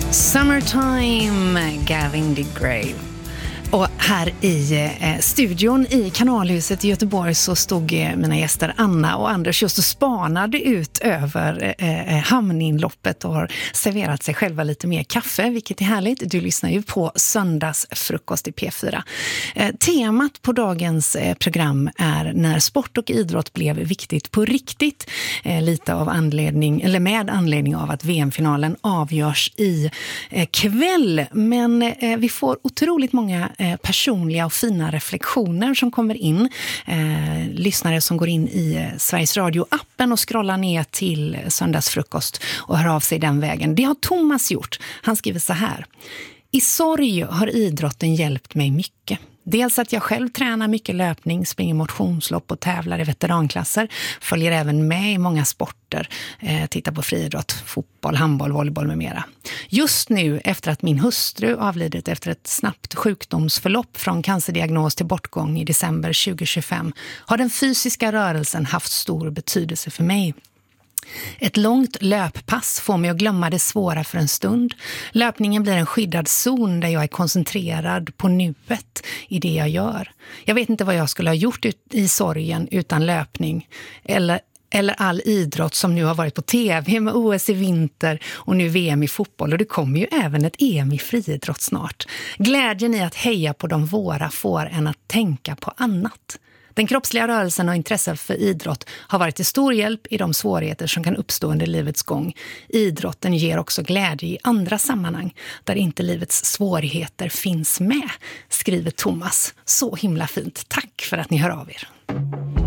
Summertime, Gavin DeGrave. Och här i studion i Kanalhuset i Göteborg så stod mina gäster Anna och Anders just och spanade ut över hamninloppet och har serverat sig själva lite mer kaffe, vilket är härligt. Du lyssnar ju på Söndagsfrukost i P4. Temat på dagens program är när sport och idrott blev viktigt på riktigt. Lite av anledning, eller med anledning av att VM-finalen avgörs i kväll. Men vi får otroligt många personliga och fina reflektioner som kommer in. Lyssnare som går in i Sveriges Radio-appen och scrollar ner till Söndagsfrukost och hör av sig den vägen. Det har Thomas gjort. Han skriver så här: i sorg har idrotten hjälpt mig mycket. Dels att jag själv tränar mycket löpning, springer motionslopp och tävlar i veteranklasser. Följer även med i många sporter. Tittar på friidrott, fotboll, handboll, volleyboll med mera. Just nu, efter att min hustru avlidit efter ett snabbt sjukdomsförlopp från cancerdiagnos till bortgång i december 2025, har den fysiska rörelsen haft stor betydelse för mig. Ett långt löppass får mig att glömma det svåra för en stund. Löpningen blir en skyddad zon där jag är koncentrerad på nuet i det jag gör. Jag vet inte vad jag skulle ha gjort i sorgen utan löpning eller all idrott som nu har varit på tv med OS i vinter och nu VM i fotboll. Och det kommer ju även ett EM i friidrott snart. Glädjen i att heja på de våra får en att tänka på annat. Den kroppsliga rörelsen och intresset för idrott har varit till stor hjälp i de svårigheter som kan uppstå under livets gång. Idrotten ger också glädje i andra sammanhang där inte livets svårigheter finns med, skriver Thomas. Så himla fint. Tack för att ni hör av er.